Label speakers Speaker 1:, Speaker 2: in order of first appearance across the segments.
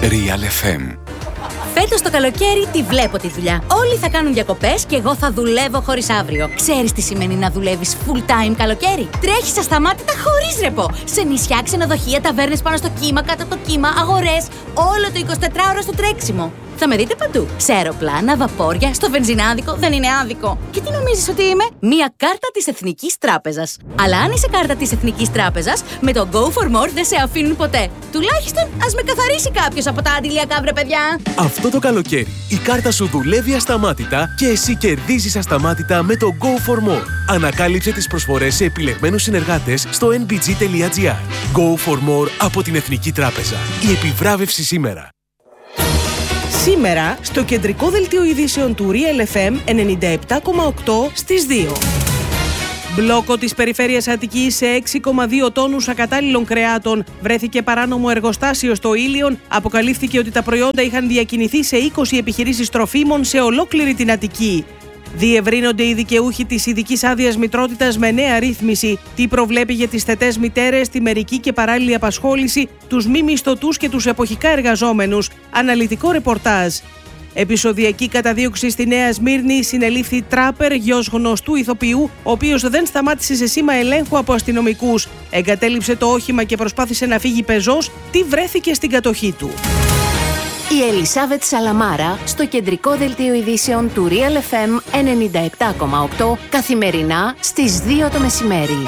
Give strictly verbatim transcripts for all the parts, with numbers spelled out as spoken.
Speaker 1: Real εφ εμ.
Speaker 2: Φέτος το καλοκαίρι τη βλέπω τη δουλειά. Όλοι θα κάνουν διακοπές και εγώ θα δουλεύω χωρίς αύριο. Ξέρεις τι σημαίνει να δουλεύεις full time καλοκαίρι? Τρέχεις ασταμάτητα χωρίς ρεπό. Σε νησιά, ξενοδοχεία, ταβέρνες πάνω στο κύμα, κάτω από το κύμα, αγορές. Όλο το εικοσιτετράωρο στο τρέξιμο. Θα με δείτε παντού. Σε αεροπλάνα, βαπόρια, στο βενζινάδικο, δεν είναι άδικο. Και τι νομίζεις ότι είμαι? Μία κάρτα της Εθνικής Τράπεζας. Αλλά αν είσαι κάρτα της Εθνικής Τράπεζας, με το Go for More δεν σε αφήνουν ποτέ. Τουλάχιστον ας με καθαρίσει κάποιος από τα αντιλιακά, βρε παιδιά.
Speaker 3: Αυτό το καλοκαίρι η κάρτα σου δουλεύει ασταμάτητα και εσύ κερδίζεις ασταμάτητα με το Go for More. Ανακάλυψε τις προσφορές σε επιλεγμένους συνεργάτες στο εν μπι τζι τελεία τζι άρ. Go for More από την Εθνική Τράπεζα. Η επιβράβευση σήμερα.
Speaker 4: Σήμερα, στο κεντρικό δελτίο ειδήσεων του Real εφ εμ ενενήντα επτά κόμμα οκτώ στις δύο. Μπλόκο της περιφέρειας Αττικής σε έξι κόμμα δύο τόνους ακατάλληλων κρεάτων. Βρέθηκε παράνομο εργοστάσιο στο Ήλιον. Αποκαλύφθηκε ότι τα προϊόντα είχαν διακινηθεί σε είκοσι επιχειρήσεις τροφίμων σε ολόκληρη την Αττική. Διευρύνονται οι δικαιούχοι της ειδικής άδειας μητρότητας με νέα ρύθμιση. Τι προβλέπει για τις θετές μητέρες, τη μερική και παράλληλη απασχόληση, τους μη μισθωτούς και τους εποχικά εργαζόμενους. Αναλυτικό ρεπορτάζ. Επεισοδιακή καταδίωξη στη Νέα Σμύρνη, συνελήφθη τράπερ, γιος γνωστού ηθοποιού, ο οποίος δεν σταμάτησε σε σήμα ελέγχου από αστυνομικούς. Εγκατέλειψε το όχημα και προσπάθησε να φύγει πεζός. Τι βρέθηκε στην κατοχή του?
Speaker 5: Η Ελισάβετ Σαλαμάρα στο κεντρικό δελτίο ειδήσεων του Real εφ εμ ενενήντα επτά κόμμα οκτώ καθημερινά στις δύο το μεσημέρι.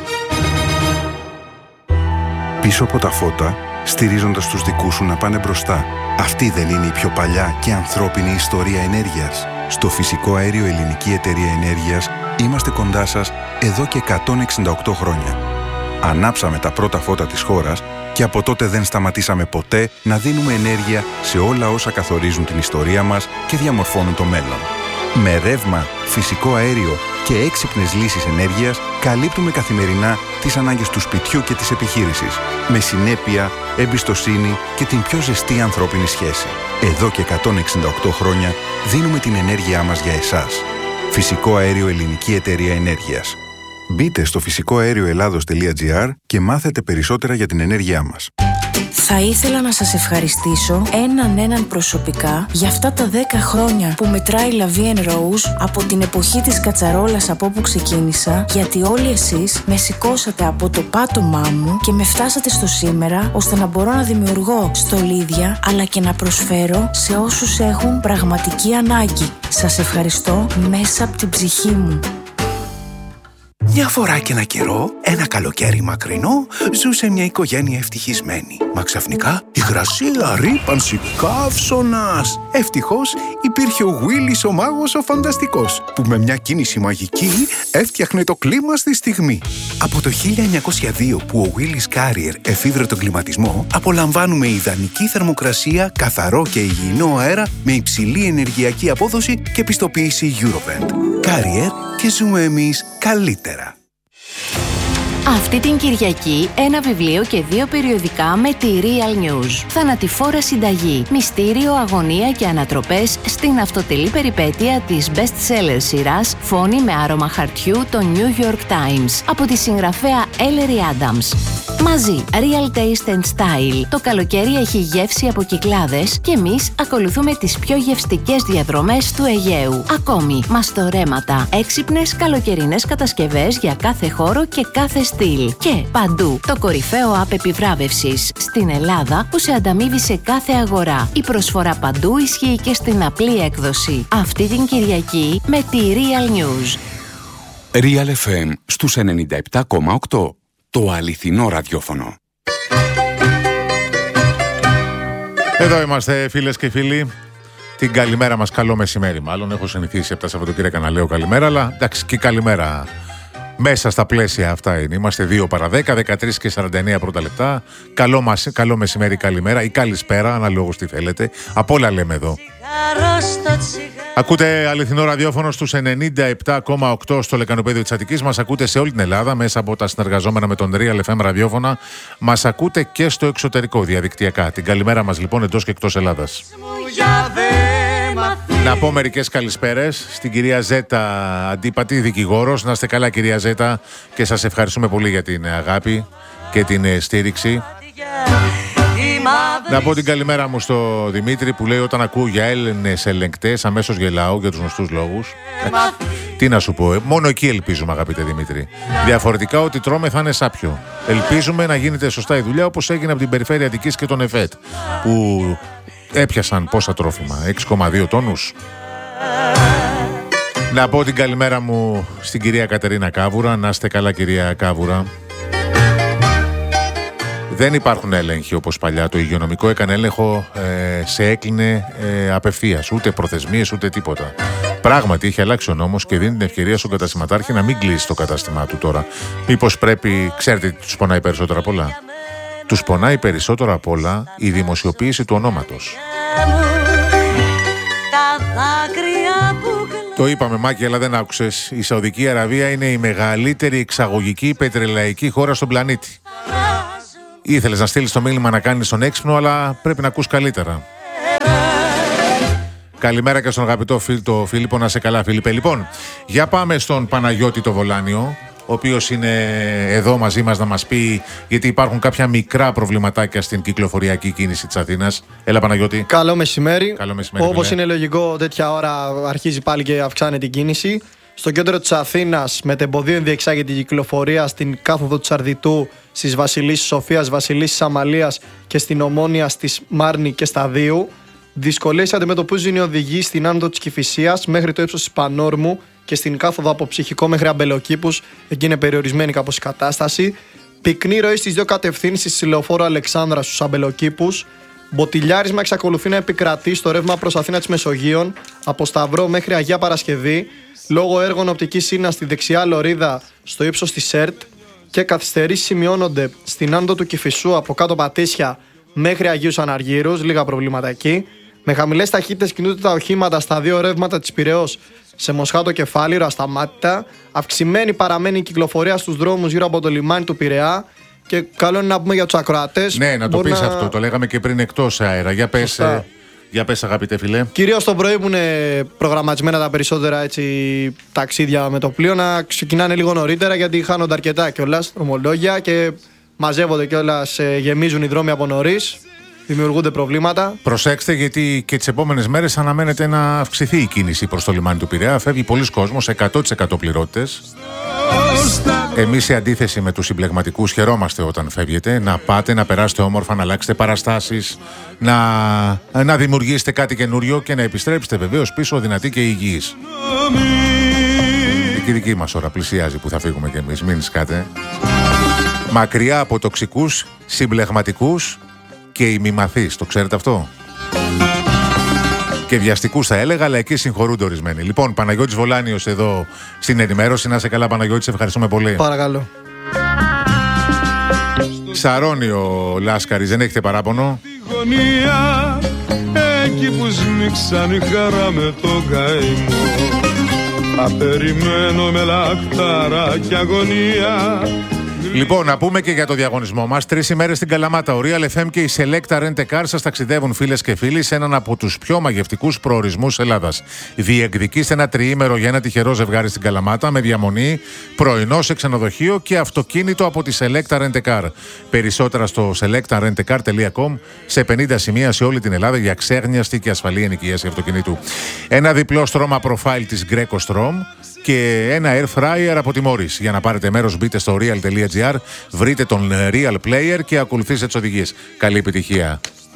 Speaker 6: Πίσω από τα φώτα, στηρίζοντας τους δικούς σου να πάνε μπροστά. Αυτή δεν είναι η πιο παλιά και ανθρώπινη ιστορία ενέργειας? Στο Φυσικό Αέριο Ελληνική Εταιρεία Ενέργειας είμαστε κοντά σας εδώ και εκατόν εξήντα οκτώ χρόνια. Ανάψαμε τα πρώτα φώτα της χώρας και από τότε δεν σταματήσαμε ποτέ να δίνουμε ενέργεια σε όλα όσα καθορίζουν την ιστορία μας και διαμορφώνουν το μέλλον. Με ρεύμα, φυσικό αέριο και έξυπνες λύσεις ενέργειας καλύπτουμε καθημερινά τις ανάγκες του σπιτιού και της επιχείρησης, με συνέπεια, εμπιστοσύνη και την πιο ζεστή ανθρώπινη σχέση. Εδώ και εκατόν εξήντα οκτώ χρόνια δίνουμε την ενέργειά μας για εσάς. Φυσικό Αέριο Ελληνική Εταιρεία Ενέργειας. Μπείτε στο φυσικό αέριο ελλάδος τελεία τζι άρ και μάθετε περισσότερα για την ενέργειά μας.
Speaker 7: Θα ήθελα να σας ευχαριστήσω έναν έναν προσωπικά για αυτά τα δέκα χρόνια που μετράει La Vie en Rose από την εποχή της κατσαρόλας από όπου ξεκίνησα, γιατί όλοι εσείς με σηκώσατε από το πάτωμά μου και με φτάσατε στο σήμερα, ώστε να μπορώ να δημιουργώ στολίδια αλλά και να προσφέρω σε όσους έχουν πραγματική ανάγκη. Σας ευχαριστώ μέσα από την ψυχή μου.
Speaker 8: Μια φορά και ένα καιρό, ένα καλοκαίρι μακρινό, ζούσε μια οικογένεια ευτυχισμένη. Μα ξαφνικά, υγρασία, ρύπανση, καύσωνας. Ευτυχώς υπήρχε ο Willis ο μάγος ο φανταστικός, που με μια κίνηση μαγική έφτιαχνε το κλίμα στη στιγμή. Από το χίλια εννιακόσια δύο που ο Willis Carrier εφήβρε τον κλιματισμό, απολαμβάνουμε ιδανική θερμοκρασία, καθαρό και υγιεινό αέρα με υψηλή ενεργειακή απόδοση και πιστοποίηση Eurovent. Carrier, και ζούμε εμείς καλύτερα.
Speaker 5: Αυτή την Κυριακή ένα βιβλίο και δύο περιοδικά με τη Real News. Θανατηφόρα συνταγή, μυστήριο, αγωνία και ανατροπές στην αυτοτελή περιπέτεια της best-seller σειράς Φόνη με άρωμα χαρτιού των New York Times από τη συγγραφέα Ellery Adams. Μαζί, Real Taste and Style. Το καλοκαίρι έχει γεύση από Κυκλάδες και εμείς ακολουθούμε τις πιο γευστικές διαδρομές του Αιγαίου. Ακόμη, μαστορέματα, έξυπνες καλοκαιρινές κατασκευές για κάθε χώρο και κάθε στυλ. Και παντού, το κορυφαίο app επιβράβευσης στην Ελλάδα που σε ανταμείβει σε κάθε αγορά. Η προσφορά παντού ισχύει και στην απλή έκδοση. Αυτή την Κυριακή με τη Real News.
Speaker 1: Real εφ εμ στους ενενήντα επτά κόμμα οκτώ. Το αληθινό ραδιόφωνο.
Speaker 9: Εδώ είμαστε, φίλες και φίλοι. Την καλημέρα μας, καλό μεσημέρι μάλλον. Έχω συνηθίσει από τα Σαββατοκύριακα να λέω καλημέρα, αλλά εντάξει, και καλημέρα μέσα στα πλαίσια αυτά είναι. Είμαστε δύο παρά δέκα, δεκατρείς και σαράντα εννέα πρώτα λεπτά. Καλό, μας, καλό μεσημέρι, καλημέρα ή καλησπέρα, αναλόγως τι θέλετε. Απ' όλα λέμε εδώ. Ακούτε αληθινό ραδιόφωνο στους ενενήντα επτά κόμμα οκτώ στο λεκανοπέδιο της Αττικής. Μας ακούτε σε όλη την Ελλάδα μέσα από τα συνεργαζόμενα με τον Real εφ εμ ραδιόφωνα. Μας ακούτε και στο εξωτερικό διαδικτυακά. Την καλημέρα μας λοιπόν εντός και εκτός Ελλάδας. Να πω μερικές καλησπέρες στην κυρία Ζέτα, αντίπατη δικηγόρος. Να είστε καλά κυρία Ζέτα και σας ευχαριστούμε πολύ για την αγάπη και την στήριξη. Να πω την καλημέρα μου στο Δημήτρη που λέει: όταν ακούω για Έλληνες ελεγκτές, αμέσως γελάω για τους γνωστούς λόγους. Τι να σου πω, μόνο εκεί ελπίζουμε, αγαπητέ Δημήτρη. Διαφορετικά, ό,τι τρώμε θα είναι σάπιο. Ελπίζουμε να γίνεται σωστά η δουλειά όπως έγινε από την Περιφέρεια Αττικής και τον ΕΦΕΤ, που έπιασαν πόσα τρόφιμα, έξι κόμμα δύο τόνους. Να πω την καλημέρα μου στην κυρία Κατερίνα Κάβουρα. Να είστε καλά, κυρία Κάβουρα. Δεν υπάρχουν έλεγχοι όπως παλιά. Το υγειονομικό έκανε έλεγχο, ε, σε έκλεινε ε, απευθείας. Ούτε προθεσμίες ούτε τίποτα. Πράγματι είχε αλλάξει ο νόμος και δίνει την ευκαιρία στον καταστηματάρχη να μην κλείσει το κατάστημά του τώρα. Μήπως πρέπει, ξέρετε τι τους πονάει περισσότερο απ' όλα? Τους πονάει περισσότερο απ' όλα η δημοσιοποίηση του ονόματος. Το είπαμε, Μάκη, αλλά δεν άκουσες. Η Σαουδική Αραβία είναι η μεγαλύτερη εξαγωγική πετρελαϊκή χώρα στον πλανήτη. Ήθελες να στείλεις το μήνυμα να κάνεις τον έξυπνο, αλλά πρέπει να ακούς καλύτερα. Καλημέρα και στον αγαπητό φίλο Φίλιππο, να σε καλά, Φίλιππε. Λοιπόν, για πάμε στον Παναγιώτη το Βολάνιο, ο οποίος είναι εδώ μαζί μας να μας πει, γιατί υπάρχουν κάποια μικρά προβληματάκια στην κυκλοφοριακή κίνηση της Αθήνας. Έλα, Παναγιώτη.
Speaker 10: Καλό μεσημέρι.
Speaker 9: Καλό μεσημέρι.
Speaker 10: Όπως
Speaker 9: φίλε.
Speaker 10: είναι λογικό, τέτοια ώρα αρχίζει πάλι και αυξάνεται η κίνηση. Στο κέντρο της Αθήνας, με τεμποδίων διεξάγεται η κυκλοφορία στην κάθοδο του Αρδιτού, στις Βασιλίσσης Σοφίας, Βασιλίσσης Αμαλίας και στην Ομόνια, στις Μάρνη και Σταδίου. Δυσκολίες αντιμετωπίζουν οι οδηγοί στην άνοδο της Κηφισίας μέχρι το ύψος της Πανόρμου και στην κάθοδο από Ψυχικό μέχρι Αμπελοκήπους. Εκεί είναι περιορισμένη κάπως η κατάσταση. Πυκνή ροή στις δύο κατευθύνσεις στη Λεωφόρο Αλεξάνδρα στους Αμπελοκήπους. Μποτιλιάρισμα εξακολουθεί να επικρατεί στο ρεύμα προς Αθήνα της Μεσογείων, από Σταυρό μέχρι Αγία Παρασκευή, λόγω έργων οπτικής σύνας στη δεξιά λωρίδα στο ύψος της ΕΡΤ, και καθυστερήσεις σημειώνονται στην άνοδο του Κηφισού από κάτω Πατήσια μέχρι Αγίους Αναργύρους, λίγα προβλήματα εκεί. Με χαμηλές ταχύτητες κινούνται τα οχήματα στα δύο ρεύματα της Πειραιώς σε Μοσχάτο Κεφάλιρο ασταμάτητα. Αυξημένη παραμένει η κυκλοφορία στους δρόμους γύρω από το λιμάνι του Πειραιά. Και καλό είναι να πούμε για τους ακροατές.
Speaker 9: Ναι, να το πεις
Speaker 10: να...
Speaker 9: αυτό. Το λέγαμε και πριν εκτός αέρα. Για πες, ε, για πες αγαπητέ φίλε.
Speaker 10: Κυρίως το πρωί που είναι προγραμματισμένα τα περισσότερα έτσι, ταξίδια με το πλοίο, να ξεκινάνε λίγο νωρίτερα, γιατί χάνονται αρκετά κιόλας δρομολόγια και μαζεύονται κιόλας, ε, γεμίζουν οι δρόμοι από νωρίς. Δημιουργούνται προβλήματα.
Speaker 9: Προσέξτε, γιατί και τις επόμενες μέρες αναμένεται να αυξηθεί η κίνηση προς το λιμάνι του Πειραιά. Φεύγει πολλοί κόσμος, εκατό τοις εκατό πληρώτες. Εμείς, σε αντίθεση με τους συμπλεγματικούς, χαιρόμαστε όταν φεύγετε. Να πάτε, να περάσετε όμορφα, να αλλάξετε παραστάσεις, να, να δημιουργήσετε κάτι καινούριο και να επιστρέψετε βεβαίως πίσω δυνατοί και υγιείς. Η δική μας ώρα πλησιάζει που θα φύγουμε κι εμείς. Μην σκάτε. Μακριά από τοξικούς, συμπλεγματικούς και ημιμαθείς, το ξέρετε αυτό? Και βιαστικούς θα έλεγα, αλλά εκεί συγχωρούνται ορισμένοι. Λοιπόν, Παναγιώτης Βολάνιος εδώ στην ενημέρωση. Να σε καλά, Παναγιώτη, σε ευχαριστούμε πολύ.
Speaker 10: Παρακαλώ.
Speaker 9: Σαρώνιο Λάσκαρης, δεν έχετε παράπονο?
Speaker 11: Γωνία, εκεί που σμίξαν η χαρά με τον καημό, απεριμένω με λακτάρα και αγωνία.
Speaker 9: Λοιπόν, να πούμε και για το διαγωνισμό μας. Τρεις ημέρες στην Καλαμάτα. Ο Real εφ εμ και η Selecta Rent a Car σας ταξιδεύουν, φίλες και φίλοι, σε έναν από τους πιο μαγευτικούς προορισμούς Ελλάδας. Διεκδικήστε ένα τριήμερο για ένα τυχερό ζευγάρι στην Καλαμάτα με διαμονή, πρωινό σε ξενοδοχείο και αυτοκίνητο από τη Selecta Rent a Car. Περισσότερα στο selecta rent a car τελεία com, σε πενήντα σημεία σε όλη την Ελλάδα για ξέγνιαστη και ασφαλή ενοικίαση αυτοκινήτου. Ένα διπλό στρώμα profile της Greco Strom και ένα air fryer από τη Morris. Για να πάρετε μέρος, μπείτε στο real τελεία gr, βρείτε τον Real Player και ακολουθήστε τις οδηγίες. Καλή επιτυχία.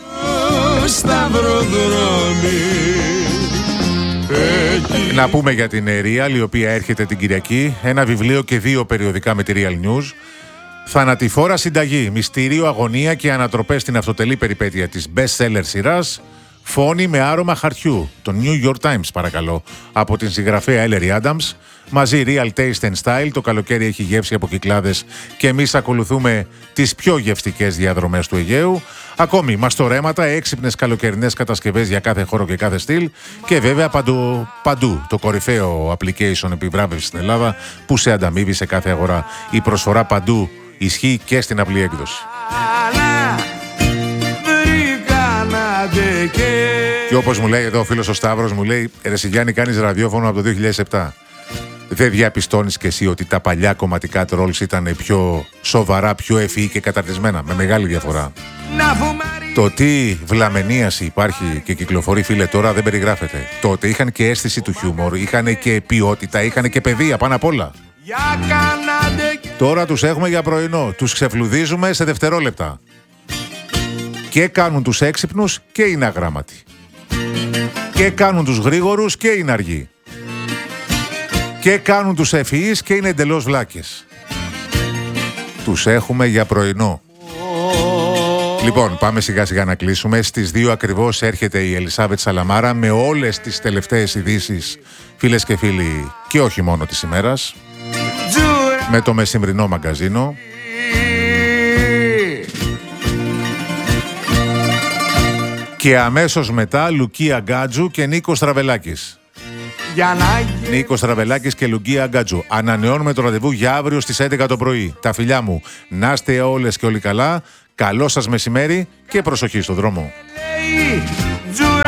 Speaker 9: Να πούμε για την Real, η οποία έρχεται την Κυριακή. Ένα βιβλίο και δύο περιοδικά με τη Real News. Θανατηφόρα συνταγή, μυστήριο, αγωνία και ανατροπές στην αυτοτελή περιπέτεια της best seller σειράς Φόνη με άρωμα χαρτιού, το New York Times παρακαλώ, από την συγγραφέα Ellery Adams. Μαζί Real Taste and Style, το καλοκαίρι έχει γεύση από Κυκλάδες και εμείς ακολουθούμε τις πιο γευστικές διαδρομές του Αιγαίου. Ακόμη μαστορέματα, έξυπνες καλοκαιρινές κατασκευές για κάθε χώρο και κάθε στυλ και βέβαια παντού, παντού το κορυφαίο application επιβράβευση στην Ελλάδα που σε ανταμείβει σε κάθε αγορά. Η προσφορά παντού ισχύει και στην απλή έκδοση. Και όπως μου λέει εδώ ο φίλος ο Σταύρος, μου λέει: ρε Γιάννη, κάνεις ραδιόφωνο από το δύο χιλιάδες επτά. Δεν διαπιστώνεις κι εσύ ότι τα παλιά κομματικά τρόλς ήταν πιο σοβαρά, πιο ευφυή και καταρτισμένα, με μεγάλη διαφορά? Το τι βλαμενίαση υπάρχει και κυκλοφορεί, φίλε, τώρα δεν περιγράφεται. Τότε είχαν και αίσθηση του χιούμορ, είχαν και ποιότητα, είχαν και παιδεία πάνω απ' όλα. Τώρα τους έχουμε για πρωινό, τους ξεφλουδίζουμε σε δευτερόλεπτα. Και κάνουν τους έξυπνους και είναι αγράμματοι. Και κάνουν τους γρήγορους και είναι αργοί. Και κάνουν τους ευφυείς και είναι εντελώς βλάκες. Τους έχουμε για πρωινό. Λοιπόν, πάμε σιγά σιγά να κλείσουμε. Στις δύο ακριβώς έρχεται η Ελισάβετ Σαλαμάρα με όλες τις τελευταίες ειδήσεις, φίλες και φίλοι, και όχι μόνο της ημέρας, με το μεσημβρινό μαγκαζίνο. Και αμέσως μετά Λουκία Γκάτζου και Νίκος Τραβελάκης. Νίκος Τραβελάκης και Λουκία Γκάτζου. Ανανεώνουμε το ραντεβού για αύριο στις έντεκα το πρωί. Τα φιλιά μου, να είστε όλες και όλοι καλά. Καλό σας μεσημέρι και προσοχή στο δρόμο.